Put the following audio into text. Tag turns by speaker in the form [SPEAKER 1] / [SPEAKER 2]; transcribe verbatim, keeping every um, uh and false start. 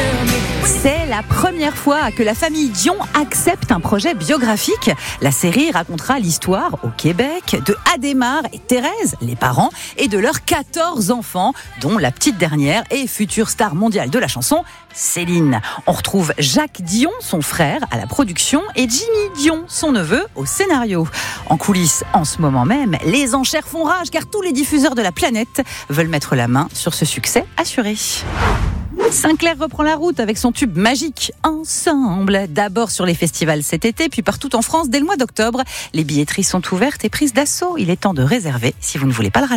[SPEAKER 1] C'est la première fois que la famille Dion accepte un projet biographique. La série racontera l'histoire au Québec de Adhémar et Thérèse, les parents, et de leurs quatorze enfants, dont la petite dernière et future star mondiale de la chanson, Céline. On retrouve Jacques Dion, son frère, à la production, et Jimmy Dion, son neveu, au scénario. En coulisses, en ce moment même, les enchères font rage car tous les diffuseurs de la planète veulent mettre la main sur ce succès assuré. Sinclair reprend la route avec son tube magique Ensemble. D'abord sur les festivals cet été, puis partout en France dès le mois d'octobre. Les billetteries sont ouvertes et prises d'assaut. Il est temps de réserver si vous ne voulez pas le rater.